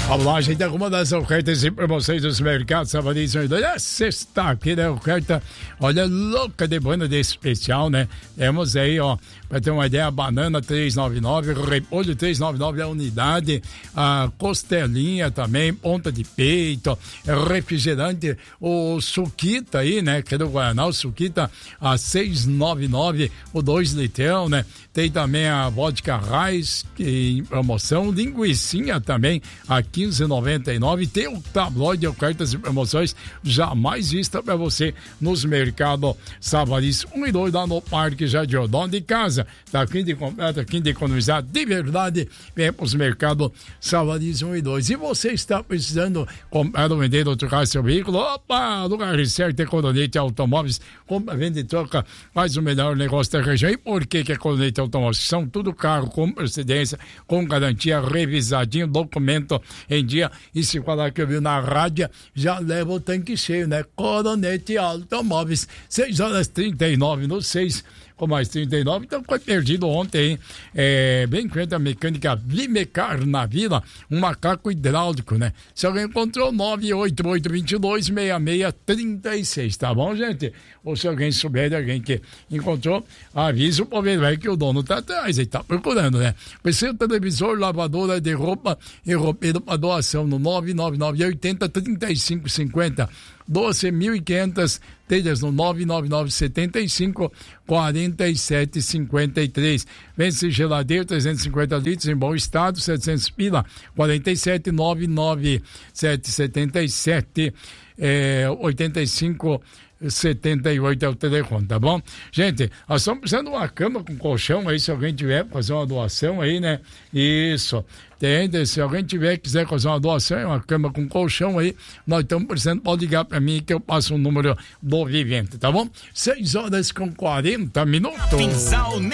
Vamos lá, gente, alguma das ofertas e promoções dos mercados Savaniz 2. É sexta-feira, oferta, olha, louca de banda de especial, né? Temos aí, ó, pra ter uma ideia, banana 3,99, repolho 3,99 a unidade, a costelinha também, ponta de peito, refrigerante, o suquita aí, né? Que é do Guaraná, o suquita a 6,99, o 2 litrão, né? Tem também a vodka Raiz em promoção, linguicinha também a 15,99. Tem o tabloide de ofertas e promoções jamais vista para você nos mercados Savaniz 1 e 2 lá no Parque Jardim Odon de casa. Tá aqui de comprar, tá aqui de economizar de verdade. Vem para os mercados Savaniz 1 e 2. E você está precisando comprar ou vender ou trocar seu veículo? Opa! Lugar certo é Coronete Automóveis. Compra, vende e troca, faz o melhor negócio da região. E por que é Coronete Automóveis? São tudo carro com procedência, com garantia, revisadinho, documento em dia. E se falar que eu vi na rádio, já leva o tanque cheio, né? Coronete Automóveis, 6h39 no 6, com mais 39, então foi perdido ontem, hein? Bem em frente à mecânica Vimecar na Vila, um macaco hidráulico, né? Se alguém encontrou, 988226636, tá bom, gente? Ou se alguém souber de alguém que encontrou, avisa o povo aí que o dono tá atrás, ele tá procurando, né? Precisa televisor, lavadora de roupa e roupeiro para doação no 999803550. 12.500 telhas no 999754753. Vence geladeira 350 litros em bom estado, 700 pila, 47,99777 8578 é o telefone, tá bom? Gente, nós estamos precisando de uma cama com colchão aí, se alguém tiver fazer uma doação aí, né? Isso. Se alguém quiser fazer uma doação, uma cama com colchão aí, nós estamos precisando, pode ligar para mim que eu passo o número do Vivente, tá bom? 6h40.